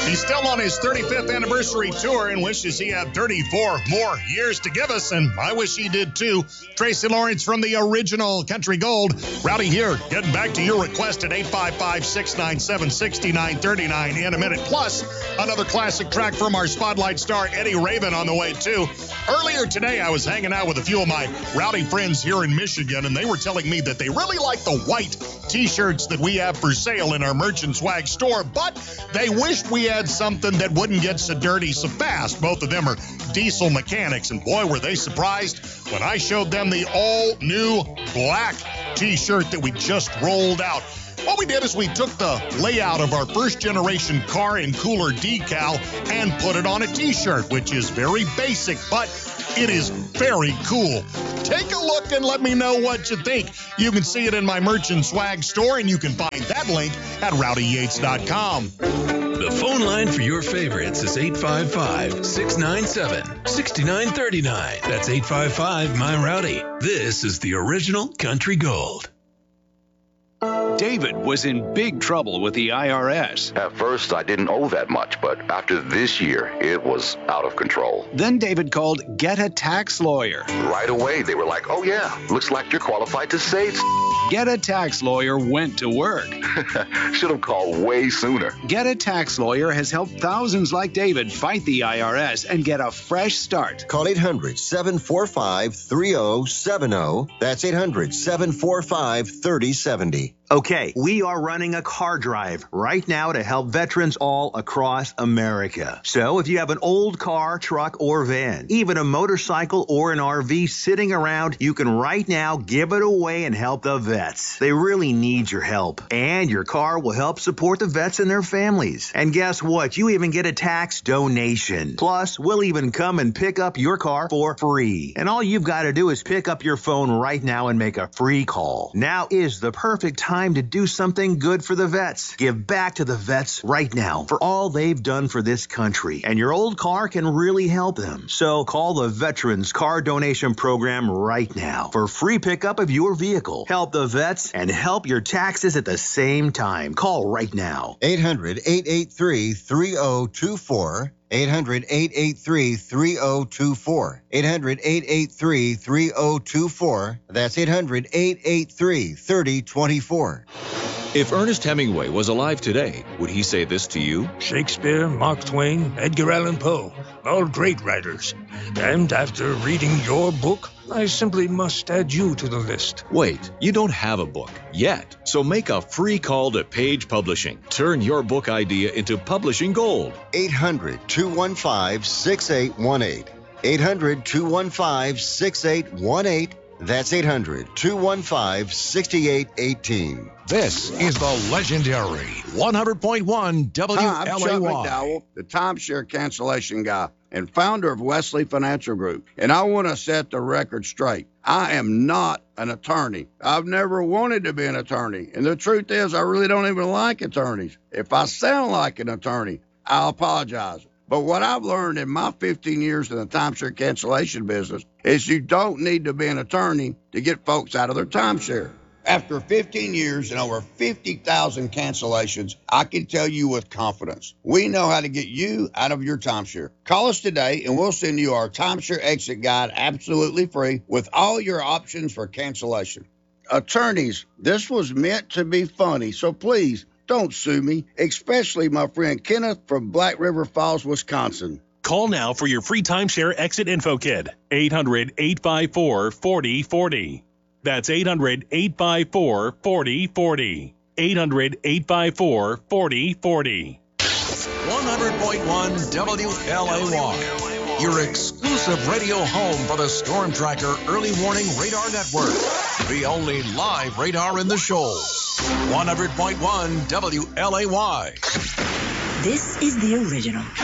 He's still on his 35th anniversary tour and wishes he had 34 more years to give us, and I wish he did too. Tracy Lawrence from the original Country Gold. Rowdy here, getting back to your request at 855-697-6939 in a minute. Plus, another classic track from our Spotlight star, Eddie Raven, on the way too. Earlier today, I was hanging out with a few of my rowdy friends here in Michigan, and they were telling me that they really like the white T-shirts that we have for sale in our Merchant Swag store, but they wished we had something that wouldn't get so dirty so fast. Both of them are diesel mechanics, and boy, were they surprised when I showed them the all-new black T-shirt that we just rolled out. What we did is we took the layout of our first-generation car and cooler decal and put it on a T-shirt, which is very basic, but it is very cool. Take a look and let me know what you think. You can see it in my Merchant Swag store, and you can find that link at rowdyyates.com. The phone line for your favorites is 855-697-6939. That's 855-MY-ROWDY. This is the original Country Gold. David was in big trouble with the IRS. At first, I didn't owe that much, but after this year, it was out of control. Then David called Get a Tax Lawyer. Right away, they were like, oh yeah, looks like you're qualified to save. Get a Tax Lawyer went to work. Should have called way sooner. Get a Tax Lawyer has helped thousands like David fight the IRS and get a fresh start. Call 800-745-3070. That's 800-745-3070. Okay, we are running a car drive right now to help veterans all across America. So if you have an old car, truck, or van, even a motorcycle or an RV sitting around, you can right now give it away and help the vets. They really need your help. And your car will help support the vets and their families. And guess what? You even get a tax donation. Plus, we'll even come and pick up your car for free. And all you've got to do is pick up your phone right now and make a free call. Now is the perfect time to do something good for the vets. Give back to the vets right now for all they've done for this country. And your old car can really help them. So call the Veterans Car Donation Program right now for free pickup of your vehicle. Help the vets and help your taxes at the same time. Call right now. 800-883-3024. 800-883-3024. 800-883-3024. That's 800-883-3024. If Ernest Hemingway was alive today, would he say this to you? Shakespeare, Mark Twain, Edgar Allan Poe, all great writers. And after reading your book, I simply must add you to the list. Wait, you don't have a book yet. So make a free call to Page Publishing. Turn your book idea into publishing gold. 800-215-6818. 800-215-6818. That's 800-215-6818. This is the legendary 100.1 WLAY. Hi, I'm Chuck McDowell, the timeshare cancellation guy and founder of Wesley Financial Group. And I want to set the record straight. I am not an attorney. I've never wanted to be an attorney. And the truth is, I really don't even like attorneys. If I sound like an attorney, I'll apologize. But what I've learned in my 15 years in the timeshare cancellation business is you don't need to be an attorney to get folks out of their timeshare. After 15 years and over 50,000 cancellations, I can tell you with confidence, we know how to get you out of your timeshare. Call us today and we'll send you our timeshare exit guide absolutely free with all your options for cancellation. Attorneys, this was meant to be funny, so please, don't sue me, especially my friend Kenneth from Black River Falls, Wisconsin. Call now for your free timeshare exit info kit. 800-854-4040. That's 800-854-4040. 800-854-4040. 100.1 WLAY. Your exclusive radio home for the Storm Tracker Early Warning Radar Network. The only live radar in the shoals. 100.1 WLAY. This is the original